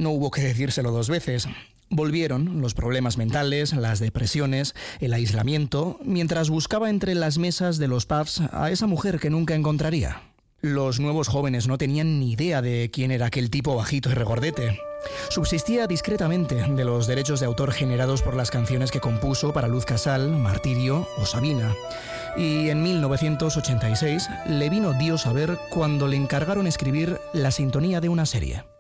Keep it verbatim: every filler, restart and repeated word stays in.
no hubo que decírselo dos veces. Volvieron los problemas mentales, las depresiones, el aislamiento, mientras buscaba entre las mesas de los pubs a esa mujer que nunca encontraría. Los nuevos jóvenes no tenían ni idea de quién era aquel tipo bajito y regordete. Subsistía discretamente de los derechos de autor generados por las canciones que compuso para Luz Casal, Martirio o Sabina. Y en mil novecientos ochenta y seis le vino Dios a ver cuando le encargaron escribir la sintonía de una serie.